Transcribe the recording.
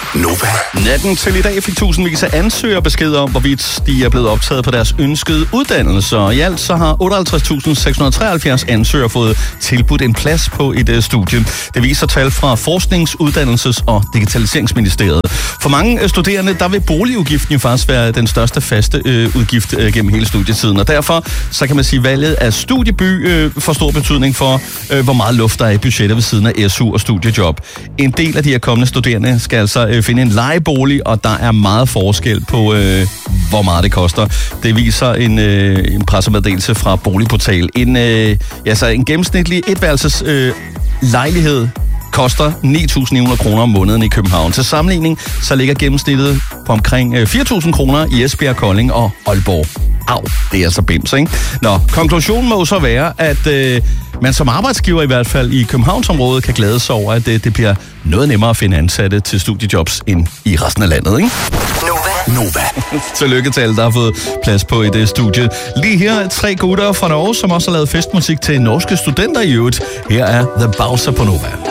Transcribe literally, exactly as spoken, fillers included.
Nova. Natten til i dag fik tusindvis af ansøgere besked om, hvorvidt de er blevet optaget på deres ønskede uddannelser. I alt så har otteoghalvtreds tusind seks hundrede treoghalvfjerds ansøgere fået tilbudt en plads på et uh, studie. Det viser tal fra Forsknings-, Uddannelses- og Digitaliseringsministeriet. For mange uh, studerende, der vil boligudgiften jo faktisk være den største faste uh, udgift uh, gennem hele studietiden. Og derfor så kan man sige, at valget af studieby uh, får stor betydning for, uh, hvor meget luft der er i budgettet ved siden af S U og studiejob. En del af de her kommende studerende skal altså uh, finde en lejebolig, og der er meget forskel på, øh, hvor meget det koster. Det viser en, øh, en pressemeddelelse fra Boligportal. En, øh, ja, så en gennemsnitlig etværelses øh, lejlighed koster ni tusind ni hundrede kroner om måneden i København. Til sammenligning så ligger gennemsnittet på omkring øh, fire tusind kroner i Esbjerg, Kolding og Aalborg. Au, det er altså bims, ikke? Nå, konklusionen må så være, at øh, man som arbejdsgiver i hvert fald i Københavnsområdet kan glæde sig over, at det, det bliver noget nemmere at finde ansatte til studiejobs end i resten af landet, ikke? Nova. Nova. Tillykke til alle, der har fået plads på et uh, studie. Lige her er tre gutter fra Norge, som også har lavet festmusik til norske studenter i øvrigt. Her er The Bowser på Nova.